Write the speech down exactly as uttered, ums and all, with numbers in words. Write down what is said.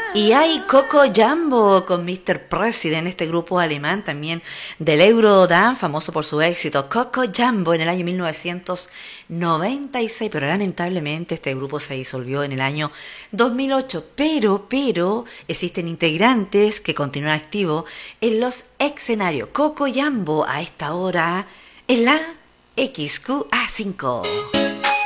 Y hay Coco Jumbo con míster President, este grupo alemán también del Eurodance, famoso por su éxito. Coco Jumbo en el año mil novecientos noventa y seis, pero lamentablemente este grupo se disolvió en el año dos mil ocho. Pero, pero, existen integrantes que continúan activos en los escenarios. Coco Jumbo a esta hora en la X Q A cinco.